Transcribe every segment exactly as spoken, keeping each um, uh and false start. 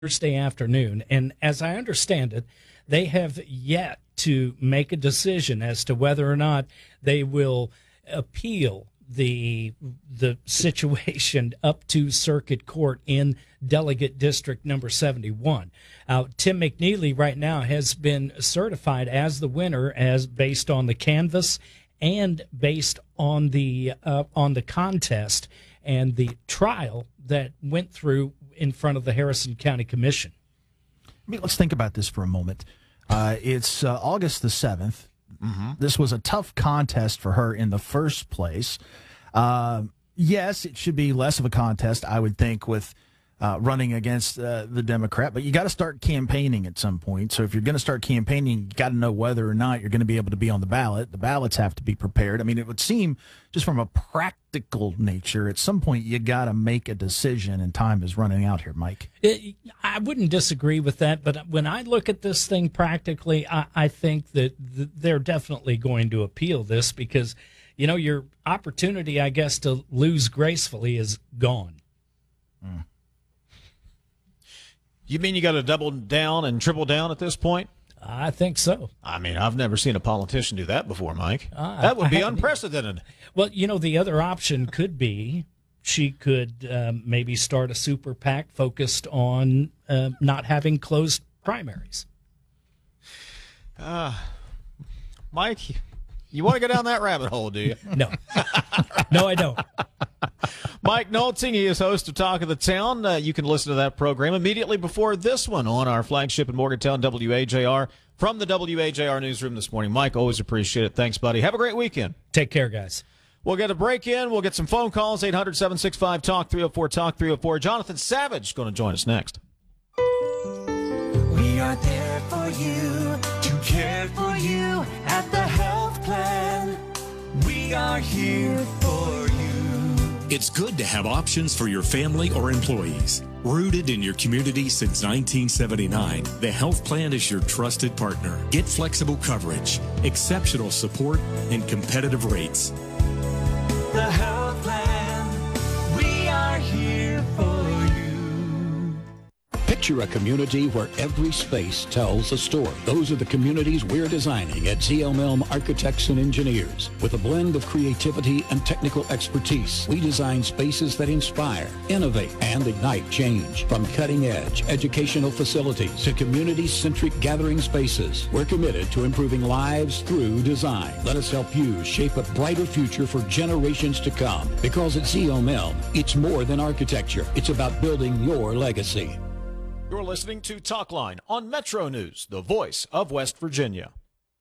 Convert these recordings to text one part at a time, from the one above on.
Thursday afternoon. And as I understand it, they have yet to make a decision as to whether or not they will appeal the the situation up to circuit court in delegate district number seventy-one. Uh, Tim McNeely right now has been certified as the winner, as based on the canvass and based on the uh, on the contest and the trial that went through in front of the Harrison County Commission. I mean, let's think about this for a moment. Uh, it's uh, August the seventh. Mm-hmm. This was a tough contest for her in the first place. Uh, yes, it should be less of a contest, I would think, with uh, running against uh, the Democrat. But you got to start campaigning at some point. So if you're going to start campaigning, you got to know whether or not you're going to be able to be on the ballot. The ballots have to be prepared. I mean, it would seem just from a practical nature, at some point you got to make a decision, and time is running out here, Mike. It, I wouldn't disagree with that, but when I look at this thing practically, I, I think that th- they're definitely going to appeal this because, you know, your opportunity, I guess, to lose gracefully is gone. Mm. You mean you got to double down and triple down at this point? I think so. I mean, I've never seen a politician do that before, Mike. Uh, that would be unprecedented. Well, you know, the other option could be she could um, maybe start a super PAC focused on uh, not having closed primaries. Uh, Mike, you want to go down that rabbit hole, do you? No. No, I don't. Mike Nolting, he is host of Talk of the Town. Uh, you can listen to that program immediately before this one on our flagship in Morgantown, W A J R, from the W A J R newsroom this morning. Mike, always appreciate it. Thanks, buddy. Have a great weekend. Take care, guys. We'll get a break in. We'll get some phone calls, eight hundred, seven six five, talk, three oh four, talk, three oh four. Jonathan Savage going to join us next. We are there for you, to care for you at the health plan. We are here for you. It's good to have options for your family or employees. Rooted in your community since nineteen seventy-nine, the Health Plan is your trusted partner. Get flexible coverage, exceptional support, and competitive rates. The Health Plan, we are here for you. Picture a community where every space tells a story. Those are the communities we're designing at Z L M Elm Architects and Engineers. With a blend of creativity and technical expertise, we design spaces that inspire, innovate, and ignite change. From cutting-edge educational facilities to community-centric gathering spaces, we're committed to improving lives through design. Let us help you shape a brighter future for generations to come. Because at Z L M Elm, it's more than architecture. It's about building your legacy. You're listening to Talkline on Metro News, the voice of West Virginia.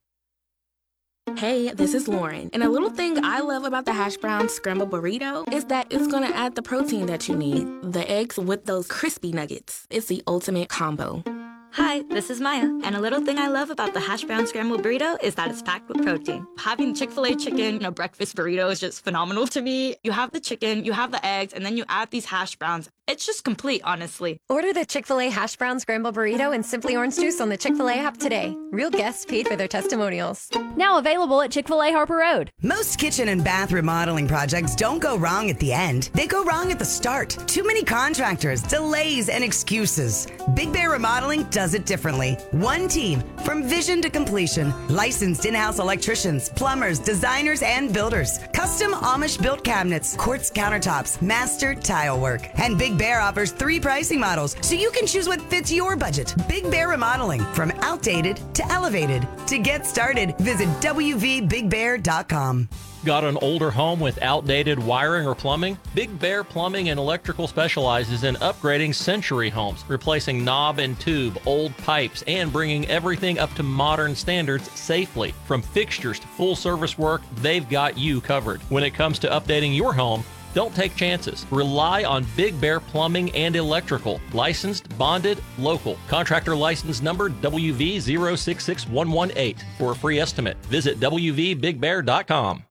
Hey, this is Lauren, and a little thing I love about the hash brown scrambled burrito is that it's going to add the protein that you need. The eggs with those crispy nuggets. It's the ultimate combo. Hi, this is Maya, and a little thing I love about the hash brown scrambled burrito is that it's packed with protein. Having Chick-fil-A chicken in a breakfast burrito is just phenomenal to me. You have the chicken, you have the eggs, and then you add these hash browns. It's just complete, honestly. Order the Chick-fil-A hash brown scrambled burrito and Simply Orange Juice on the Chick-fil-A app today. Real guests paid for their testimonials. Now available at Chick-fil-A Harper Road. Most kitchen and bath remodeling projects don't go wrong at the end. They go wrong at the start. Too many contractors, delays, and excuses. Big Bear Remodeling does it differently. One team, from vision to completion. Licensed in-house electricians, plumbers, designers, and builders. Custom Amish-built cabinets, quartz countertops, master tile work. And Big Bear offers three pricing models, so you can choose what fits your budget. Big Bear Remodeling, from outdated to elevated. To get started, visit W V big bear dot com. Got an older home with outdated wiring or plumbing? Big Bear Plumbing and Electrical specializes in upgrading century homes, replacing knob and tube, old pipes, and bringing everything up to modern standards safely. From fixtures to full service work, they've got you covered. When it comes to updating your home, don't take chances. Rely on Big Bear Plumbing and Electrical. Licensed, bonded, local. Contractor license number W V zero six six one one eight. For a free estimate, visit W V big bear dot com.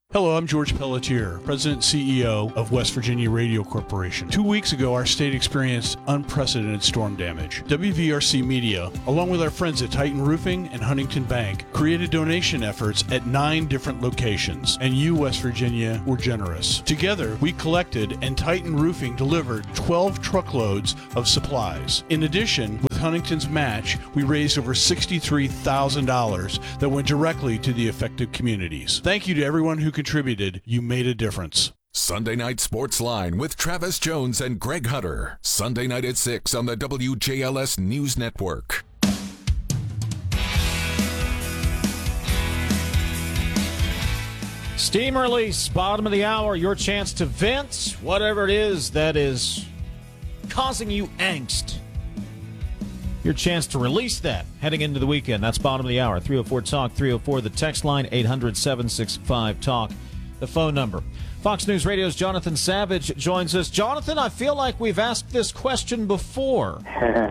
Hello, I'm George Pelletier, President and C E O of West Virginia Radio Corporation. Two weeks ago, our state experienced unprecedented storm damage. W V R C Media, along with our friends at Titan Roofing and Huntington Bank, created donation efforts at nine different locations, and you, West Virginia, were generous. Together, we collected, and Titan Roofing delivered twelve truckloads of supplies. In addition, with Huntington's match, we raised over sixty-three thousand dollars that went directly to the affected communities. Thank you to everyone who contributed. You made a difference. Sunday Night Sports Line with Travis Jones and Greg Hutter. Sunday night at six on the W J L S News Network. Steam release, bottom of the hour, your chance to vent whatever it is that is causing you angst. Your chance to release that heading into the weekend. That's bottom of the hour. three oh four talk, three oh four the text line, eight hundred, seven six five, talk, the phone number. Fox News Radio's Jonathan Savage joins us. Jonathan, I feel like we've asked this question before,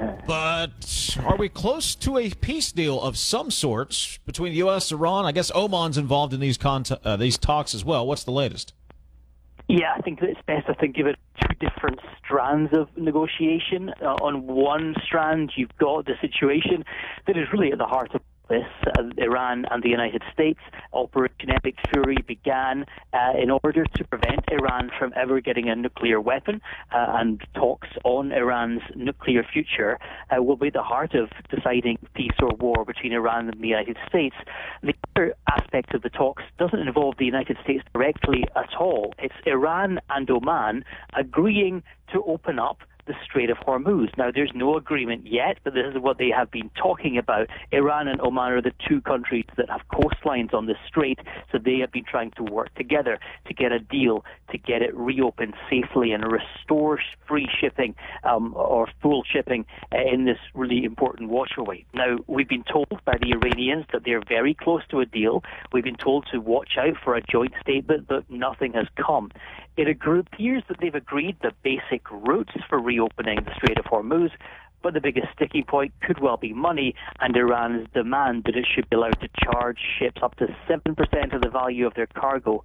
but are we close to a peace deal of some sorts between the U S, Iran? I guess Oman's involved in these con- uh, these talks as well. What's the latest? Yeah, I think that it's best to think of it two different strands of negotiation. Uh, on one strand, you've got the situation that is really at the heart of this. Uh, Iran and the United States. Operation Epic Fury began uh, in order to prevent Iran from ever getting a nuclear weapon, uh, and talks on Iran's nuclear future uh, will be the heart of deciding peace or war between Iran and the United States. The other aspect of the talks doesn't involve the United States directly at all. It's Iran and Oman agreeing to open up the Strait of Hormuz. Now, there's no agreement yet, but this is what they have been talking about. Iran and Oman are the two countries that have coastlines on the strait, so they have been trying to work together to get a deal to get it reopened safely and restore free shipping um, or full shipping uh, in this really important waterway. Now, we've been told by the Iranians that they're very close to a deal. We've been told to watch out for a joint statement, but nothing has come. It appears that they've agreed the basic routes for reopening the Strait of Hormuz, but the biggest sticking point could well be money and Iran's demand that it should be allowed to charge ships up to seven percent of the value of their cargo.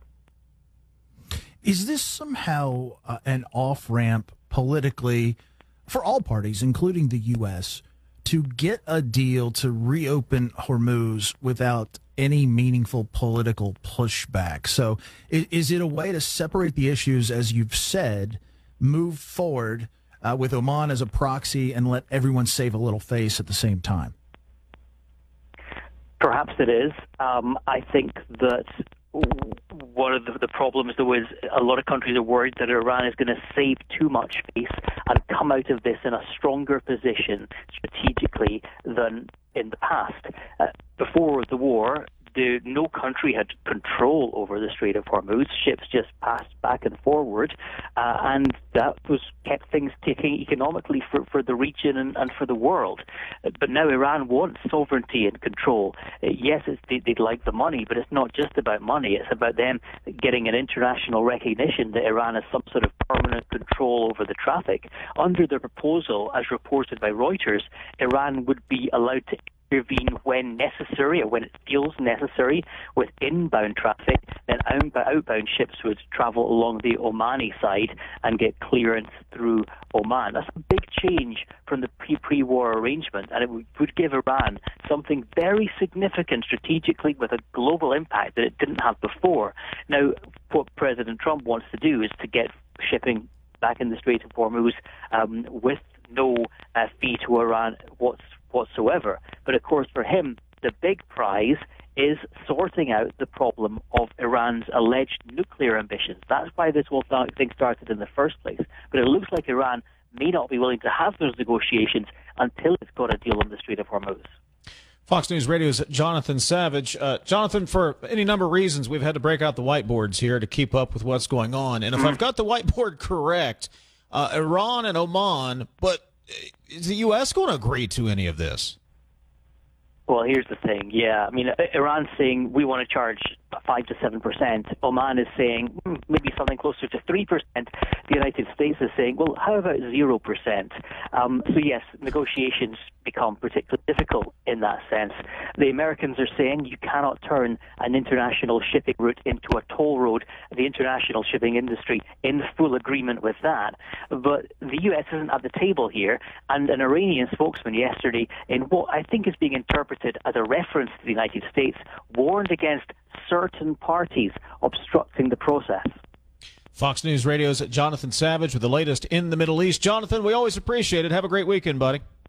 Is this somehow uh, an off-ramp politically for all parties, including the U S, to get a deal to reopen Hormuz without any meaningful political pushback? So is, is it a way to separate the issues, as you've said, move forward uh, with Oman as a proxy and let everyone save a little face at the same time? Perhaps it is. Um, I think that one of the, the problems, though, is a lot of countries are worried that Iran is going to save too much face and come out of this in a stronger position strategically than in the past. Uh, before the war, the, no country had control over the Strait of Hormuz. Ships just passed back and forward, uh, and that was kept things ticking economically for, for the region and, and for the world. Uh, but now Iran wants sovereignty and control. Uh, yes, it's, they, they'd like the money, but it's not just about money. It's about them getting an international recognition that Iran has some sort of permanent control over the traffic. Under the proposal, as reported by Reuters, Iran would be allowed to intervene when necessary or when it feels necessary with inbound traffic, then outbound ships would travel along the Omani side and get clearance through Oman. That's a big change from the pre-war arrangement, and it would give Iran something very significant strategically with a global impact that it didn't have before. Now, what President Trump wants to do is to get shipping back in the Strait of Hormuz um, with no uh, fee to Iran what's whatsoever. But of course, for him, the big prize is sorting out the problem of Iran's alleged nuclear ambitions. That's why this whole thing started in the first place. But it looks like Iran may not be willing to have those negotiations until it's got a deal on the Strait of Hormuz. Fox News Radio's Jonathan Savage. Uh, Jonathan, for any number of reasons, we've had to break out the whiteboards here to keep up with what's going on. And if I've got the whiteboard correct, uh, Iran and Oman, but is the U S going to agree to any of this? Well, here's the thing. Yeah, I mean, Iran's saying we want to charge five to seven percent. Oman is saying hmm, maybe something closer to three percent. The United States is saying, well, how about zero percent? Um, so yes, negotiations become particularly difficult in that sense. The Americans are saying you cannot turn an international shipping route into a toll road. The international shipping industry in full agreement with that. But the U S isn't at the table here, and an Iranian spokesman yesterday, in what I think is being interpreted as a reference to the United States, warned against certain parties obstructing the process. Fox News Radio's Jonathan Savage with the latest in the Middle East. Jonathan, we always appreciate it. Have a great weekend, buddy.